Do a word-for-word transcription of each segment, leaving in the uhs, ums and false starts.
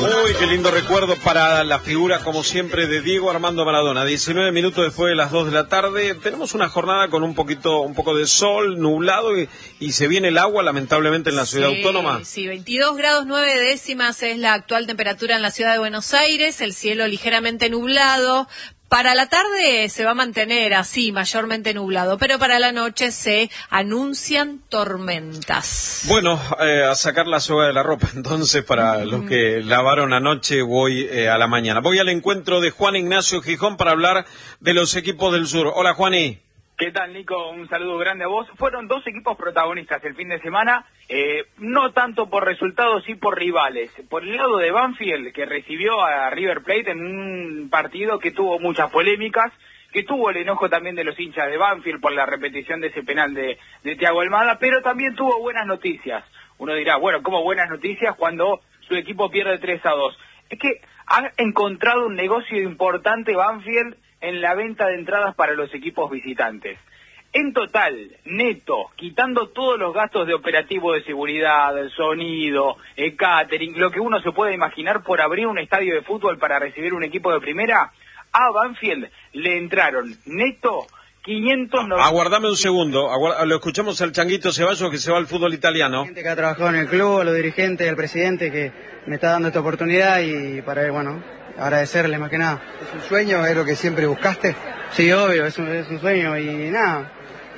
Uy, qué lindo recuerdo para la figura, como siempre, de Diego Armando Maradona. diecinueve minutos después de las dos de la tarde. Tenemos una jornada con un poquito, un poco de sol, nublado, y, y se viene el agua, lamentablemente, en la ciudad sí, autónoma. Sí, veintidós grados nueve décimas es la actual temperatura en la ciudad de Buenos Aires. El cielo ligeramente nublado. Para la tarde se va a mantener así, mayormente nublado, pero para la noche se anuncian tormentas. Bueno, eh, a sacar la soga de la ropa, entonces, para mm. los que lavaron anoche, voy eh, a la mañana. Voy al encuentro de Juan Ignacio Gijón para hablar de los equipos del sur. Hola, Juaní. ¿Qué tal, Nico? Un saludo grande a vos. Fueron dos equipos protagonistas el fin de semana, eh, no tanto por resultados, sí por rivales. Por el lado de Banfield, que recibió a River Plate en un partido que tuvo muchas polémicas, que tuvo el enojo también de los hinchas de Banfield por la repetición de ese penal de, de Thiago Almada, pero también tuvo buenas noticias. Uno dirá, bueno, ¿cómo buenas noticias cuando su equipo pierde tres a dos? Es que ha encontrado un negocio importante Banfield en la venta de entradas para los equipos visitantes. En total, neto, quitando todos los gastos de operativo de seguridad, el sonido, el catering, lo que uno se puede imaginar por abrir un estadio de fútbol para recibir un equipo de primera, a Banfield le entraron neto quinientos noventa. Aguardame un segundo, aguard... lo escuchamos al Changuito Ceballos, que se va al fútbol italiano. La gente que ha trabajado en el club, a los dirigentes, al presidente que me está dando esta oportunidad, y para, bueno, agradecerle más que nada. ¿Es un sueño? ¿Es lo que siempre buscaste? Sí, obvio, es un, es un sueño y nada.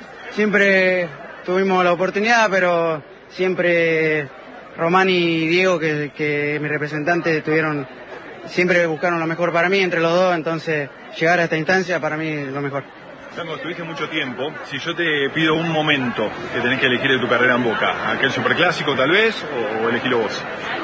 Siempre tuvimos la oportunidad, pero siempre Román y Diego, que, que mi representante, tuvieron, siempre buscaron lo mejor para mí entre los dos, entonces llegar a esta instancia para mí es lo mejor. Tango, estuviste mucho tiempo. Si yo te pido un momento que tenés que elegir de tu carrera en Boca, ¿aquel superclásico tal vez o, o elegilo vos?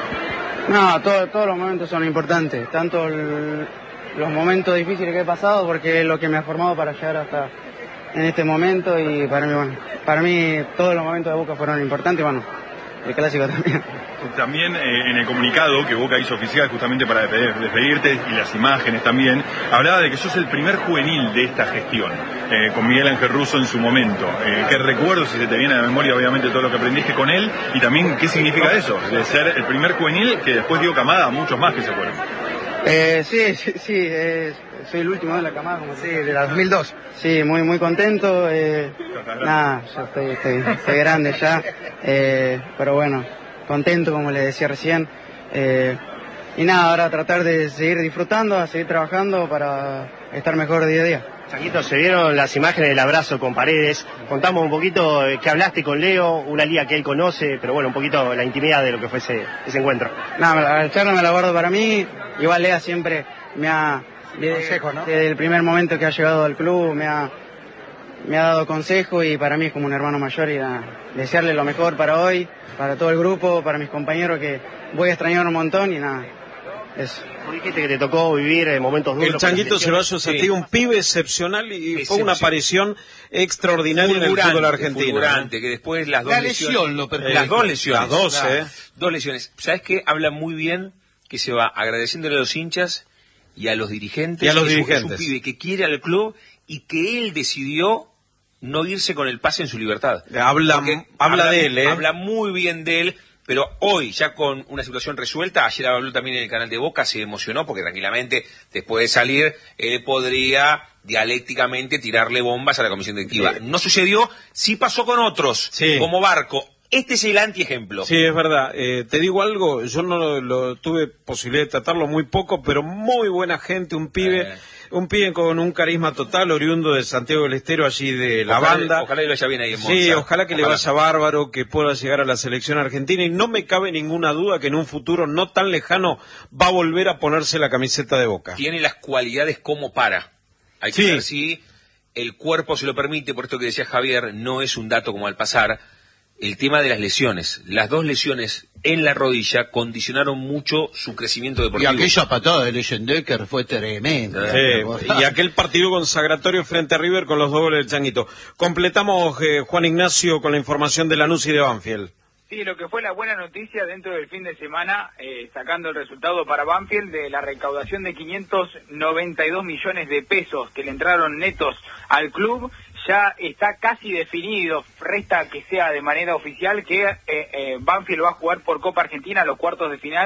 No, todo, todos los momentos son importantes, tanto el, los momentos difíciles que he pasado, porque es lo que me ha formado para llegar hasta en este momento, y para mí, bueno, para mí todos los momentos de Boca fueron importantes, bueno, el clásico también. También eh, en el comunicado que Boca hizo oficial justamente para despedirte, y las imágenes también, hablaba de que sos el primer juvenil de esta gestión, eh, con Miguel Ángel Russo en su momento. Eh, ¿Qué recuerdos, si se te viene a la memoria, obviamente, todo lo que aprendiste con él? Y también, ¿qué significa eso? De ser el primer juvenil que después dio camada a muchos más que se fueron. Eh, sí, sí, sí, eh, soy el último de la camada, como sí, de la dos mil dos. Sí, muy muy contento. Eh, nada, ya estoy, estoy, estoy grande ya, eh, pero bueno, contento, como les decía recién. Eh, y nada, ahora tratar de seguir disfrutando, a seguir trabajando para estar mejor día a día. Changuito, se vieron las imágenes del abrazo con Paredes. Contamos un poquito eh, qué hablaste con Leo, una liga que él conoce, pero bueno, un poquito la intimidad de lo que fue ese, ese encuentro. Nada, la charla me la guardo para mí. Igual Lea siempre me ha, desde, consejo, ¿no? Desde el primer momento que ha llegado al club, me ha, me ha dado consejo, y para mí es como un hermano mayor, y nada, desearle lo mejor para hoy, para todo el grupo, para mis compañeros, que voy a extrañar un montón, y nada, eso. Dijiste que te tocó vivir en momentos duros. El Changuito Ceballos, sí. Un pibe excepcional, y Excepción. fue una aparición extraordinaria en el fútbol argentino. Fulgurante, ¿eh? Que después las dos la lesiones. Lesión lo eh, las dos lesiones. Las dos, claro, ¿eh? Dos lesiones. ¿Sabes qué? Habla muy bien que se va agradeciéndole a los hinchas y a los dirigentes. Y a los es dirigentes. Un, es un pibe que quiere al club y que él decidió no irse con el pase en su libertad. Habla, habla, habla de él, ¿eh? Habla muy bien de él. Pero hoy, ya con una situación resuelta, ayer habló también en el canal de Boca, se emocionó porque tranquilamente, después de salir, él podría dialécticamente tirarle bombas a la comisión directiva. Sí. No sucedió, sí pasó con otros, sí. Como Barco. Este es el antiejemplo. Sí, es verdad. Eh, te digo algo, yo no lo, lo tuve posibilidad de tratarlo muy poco, pero muy buena gente, un pibe... Eh. Un pibe con un carisma total, oriundo de Santiago del Estero, allí de la ojalá, banda. Ojalá le vaya bien ahí en Monza. Sí, ojalá que ojalá. le vaya bárbaro, que pueda llegar a la selección argentina, y no me cabe ninguna duda que en un futuro no tan lejano va a volver a ponerse la camiseta de Boca. Tiene las cualidades como para. Hay que sí. ver si el cuerpo se lo permite, por esto que decía Javier, no es un dato como al pasar. El tema de las lesiones. Las dos lesiones en la rodilla condicionaron mucho su crecimiento deportivo. Y aquella patada de Leyendecker fue tremenda. Sí, y aquel partido consagratorio frente a River con los dos goles del Changuito. Completamos, eh, Juan Ignacio, con la información de Lanús y de Banfield. Sí, lo que fue la buena noticia dentro del fin de semana, eh, sacando el resultado para Banfield de la recaudación de quinientos noventa y dos millones de pesos que le entraron netos al club, ya está casi definido, resta que sea de manera oficial que eh, eh, Banfield va a jugar por Copa Argentina los cuartos de final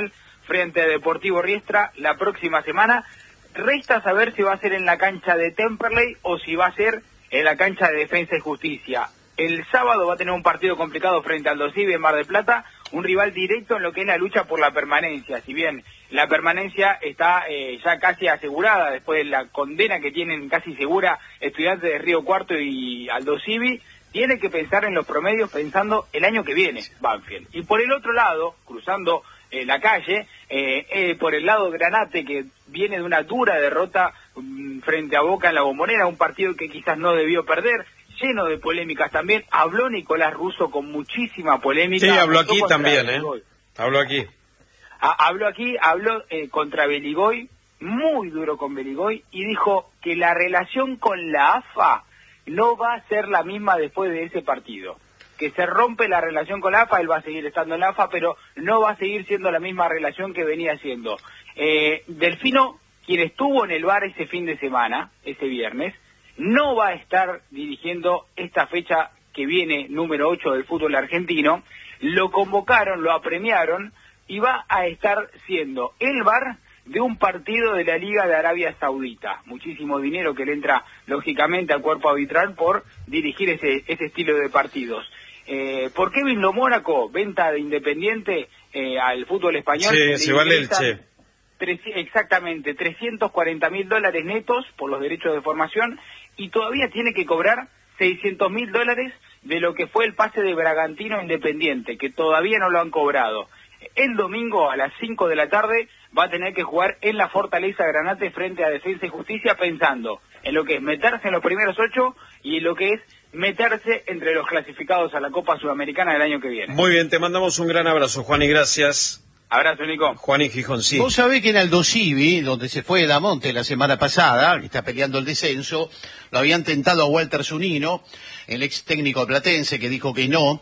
frente a Deportivo Riestra la próxima semana. Resta saber si va a ser en la cancha de Temperley o si va a ser en la cancha de Defensa y Justicia. El sábado va a tener un partido complicado frente al Aldosivi en Mar del Plata, un rival directo en lo que es la lucha por la permanencia. Si bien la permanencia está eh, ya casi asegurada después de la condena que tienen casi segura Estudiantes de Río Cuarto y Aldosivi, tiene que pensar en los promedios pensando el año que viene, Banfield. Y por el otro lado, cruzando eh, la calle, eh, eh, por el lado Granate, que viene de una dura derrota um, frente a Boca en la Bombonera, un partido que quizás no debió perder, lleno de polémicas también. Habló Nicolás Russo con muchísima polémica. Sí, habló aquí también, ¿eh? Habló aquí. Ha, habló aquí, habló eh, contra Beligoy, muy duro con Beligoy, y dijo que la relación con la A F A no va a ser la misma después de ese partido. Que se rompe la relación con la A F A, él va a seguir estando en la A F A, pero no va a seguir siendo la misma relación que venía siendo. Eh, Delfino, quien estuvo en el bar ese fin de semana, ese viernes, no va a estar dirigiendo esta fecha que viene, número ocho del fútbol argentino. Lo convocaron, lo apremiaron y va a estar siendo el bar de un partido de la Liga de Arabia Saudita. Muchísimo dinero que le entra, lógicamente, al cuerpo arbitral por dirigir ese, ese estilo de partidos. Eh, ¿Por qué Kevin Lo Mónaco, venta de Independiente eh, al fútbol español? Sí, se vale el Che. Tres, exactamente, trescientos cuarenta mil dólares netos por los derechos de formación, y todavía tiene que cobrar seiscientos mil dólares de lo que fue el pase de Bragantino Independiente, que todavía no lo han cobrado. El domingo a las cinco de la tarde va a tener que jugar en la Fortaleza Granate frente a Defensa y Justicia, pensando en lo que es meterse en los primeros ocho y en lo que es meterse entre los clasificados a la Copa Sudamericana del año que viene. Muy bien, te mandamos un gran abrazo, Juan, y gracias. Abrazo, Nico. Juan y Gijón, sí. Vos sabés que en Aldosivi, donde se fue Damonte la semana pasada, que está peleando el descenso, lo habían tentado a Walter Zunino, el ex técnico platense, que dijo que no,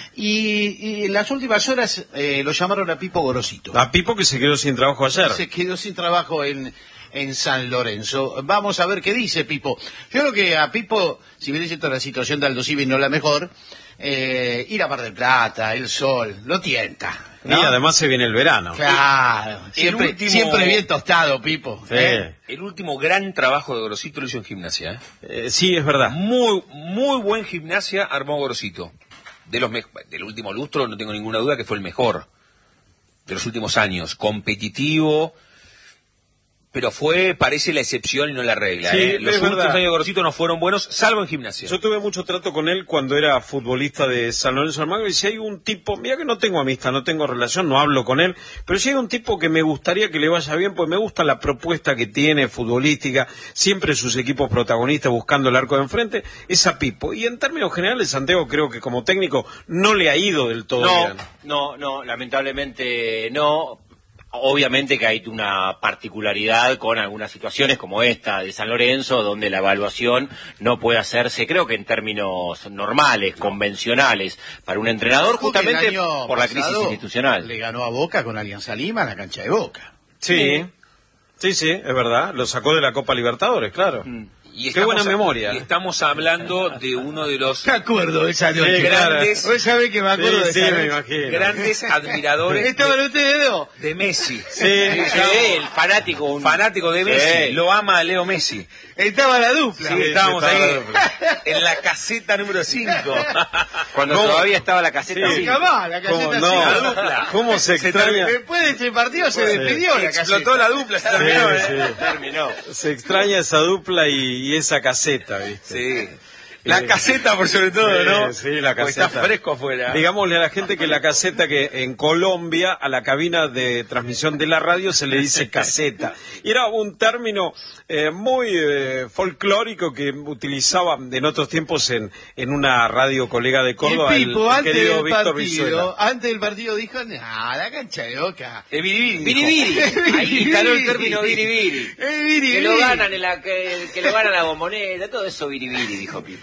y, y en las últimas horas eh, lo llamaron a Pipo Gorosito. A Pipo, que se quedó sin trabajo ayer. Se quedó sin trabajo en, en San Lorenzo. Vamos a ver qué dice Pipo. Yo creo que a Pipo, si bien es cierto la situación de Aldosivi no es la mejor, eh, ir a Mar del Plata, el sol, lo tienta, ¿no? Y además se viene el verano. Claro, siempre, último... siempre bien tostado, Pipo. Sí. ¿eh? El último gran trabajo de Gorosito lo hizo en Gimnasia. ¿eh? Eh, sí, es verdad. Muy, muy buen Gimnasia armó Gorosito. De los me... Del último lustro no tengo ninguna duda que fue el mejor de los últimos años. Competitivo, pero fue, parece, la excepción y no la regla. Sí, ¿eh? Los es últimos verdad. años de Gorosito no fueron buenos, salvo en Gimnasia. Yo tuve mucho trato con él cuando era futbolista de San Lorenzo de Almagro, y si hay un tipo, mira que no tengo amistad, no tengo relación, no hablo con él, pero si hay un tipo que me gustaría que le vaya bien, pues me gusta la propuesta que tiene futbolística, siempre sus equipos protagonistas buscando el arco de enfrente, es a Pipo. Y en términos generales, Santiago, creo que como técnico no le ha ido del todo No, bien. no, no, lamentablemente no. Obviamente que hay una particularidad con algunas situaciones como esta de San Lorenzo, donde la evaluación no puede hacerse, creo que en términos normales, convencionales, para un entrenador, justamente por la crisis institucional. Le ganó a Boca con Alianza Lima en la cancha de Boca. Sí, sí, sí, es verdad, lo sacó de la Copa Libertadores, claro. Mm. Y Qué estamos buena a- memoria. y estamos hablando de uno de los Me acuerdo de esa noche. Sí, claro. grandes, Vos sabés que me acuerdo Sí, sí, de esa me noche. imagino. grandes admiradores ¿Estaban de, ustedes dos? de Messi. Sí, Sí, el fanático. Un... Fanático de Messi, Sí. lo ama a Leo Messi. Estaba la dupla. Sí, estábamos estaba ahí la dupla. en la caseta número cinco. Cuando ¿Cómo? todavía estaba la caseta. Sí. cinco. Nunca más, la ¿Cómo caseta no? así. La dupla. ¿Cómo se Se extraña? Después de ese partido se Sí. despidió la caseta. Explotó la dupla, se terminó, Sí, ¿eh? sí. Terminó. Se extraña esa dupla y, y esa caseta, ¿viste? Sí. La caseta por sobre todo, Sí, ¿no? sí, la Porque caseta. está fresco afuera. Digámosle a la gente que la caseta, que en Colombia a la cabina de transmisión de la radio se le dice caseta. Y era un término eh, muy eh, folclórico que utilizaba en otros tiempos en, en una radio colega de Córdoba, y el, Pipo, el antes querido del Víctor partido, Brizuela. antes del partido dijo, ah, la cancha de Boca. El biribiri. Biribiri. Ahí instaló el término biribiri. El biribiri. Que lo ganan en la, que, que lo ganan la bombonera, todo eso biribiri, dijo Pipo.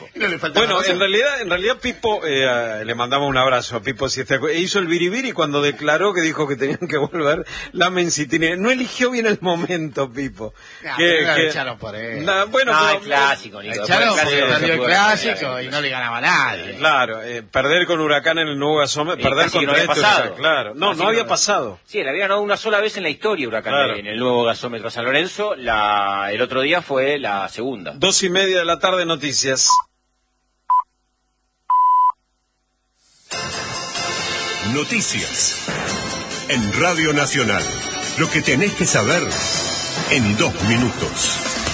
No le faltaba Bueno, razón. en realidad, en realidad Pipo, eh, le mandamos un abrazo a Pipo, si está, hizo el biribiri cuando declaró que dijo que tenían que volver la Mencitini. No eligió bien el momento, Pipo. Nah, que, pero no que- le echaron por él. Nah, bueno, No, pero- el clásico, Le Nico. echaron Después porque del perdió el pudo clásico recuperar. y no le ganaba a nadie. Claro, eh, perder con Huracán en el nuevo gasómetro, Y perder casi que contra no había este pasado. Huracán, claro. No, Casi no que había no- pasado. Sí, le había ganado una sola vez en la historia Huracán Claro. en el nuevo gasómetro San Lorenzo. La, el otro día fue la segunda. Dos y media de la tarde, noticias. Noticias. En Radio Nacional. Lo que tenés que saber en dos minutos.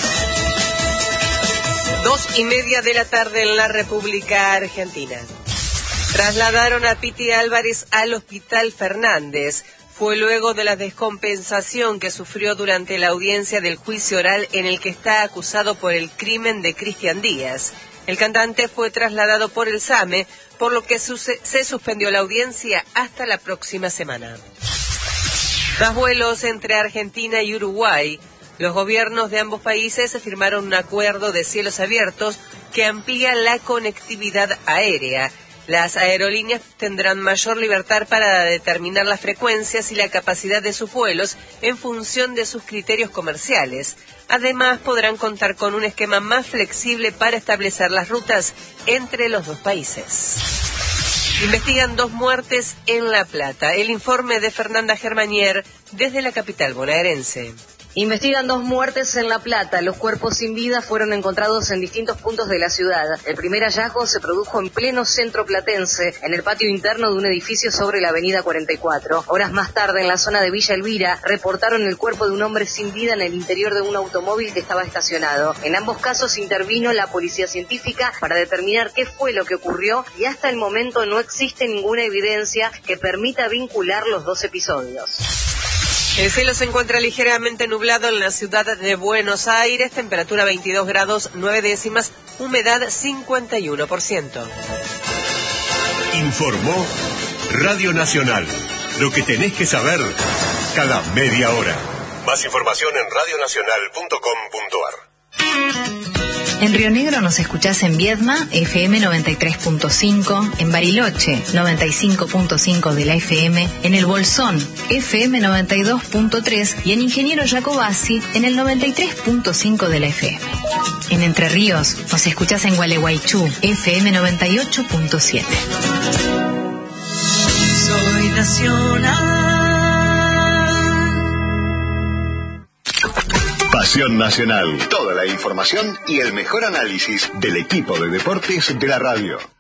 Dos y media de la tarde en la República Argentina. Trasladaron a Piti Álvarez al Hospital Fernández. Fue luego de la descompensación que sufrió durante la audiencia del juicio oral en el que está acusado por el crimen de Cristian Díaz. El cantante fue trasladado por el SAME, por lo que se suspendió la audiencia hasta la próxima semana. Tras vuelos entre Argentina y Uruguay, los gobiernos de ambos países firmaron un acuerdo de cielos abiertos que amplía la conectividad aérea. Las aerolíneas tendrán mayor libertad para determinar las frecuencias y la capacidad de sus vuelos en función de sus criterios comerciales. Además, podrán contar con un esquema más flexible para establecer las rutas entre los dos países. Investigan dos muertes en La Plata. El informe de Fernanda Germanier desde la capital bonaerense. Investigan dos muertes en La Plata. Los cuerpos sin vida fueron encontrados en distintos puntos de la ciudad. El primer hallazgo se produjo en pleno centro platense, en el patio interno de un edificio sobre la avenida cuarenta y cuatro. Horas más tarde, en la zona de Villa Elvira, reportaron el cuerpo de un hombre sin vida en el interior de un automóvil que estaba estacionado. En ambos casos intervino la policía científica para determinar qué fue lo que ocurrió y hasta el momento no existe ninguna evidencia que permita vincular los dos episodios. El cielo se encuentra ligeramente nublado en la ciudad de Buenos Aires, temperatura veintidós grados nueve décimas, humedad cincuenta y uno por ciento. Informó Radio Nacional. Lo que tenés que saber cada media hora. Más información en radio nacional punto com punto ar. En Río Negro nos escuchás en Viedma, F M noventa y tres punto cinco, en Bariloche, noventa y cinco punto cinco de la F M, en El Bolsón, F M noventa y dos punto tres y en Ingeniero Jacobasi, en el noventa y tres punto cinco de la F M. En Entre Ríos nos escuchás en Gualeguaychú, F M noventa y ocho punto siete. Soy nacional. Pasión Nacional. Toda la información y el mejor análisis del equipo de deportes de la radio.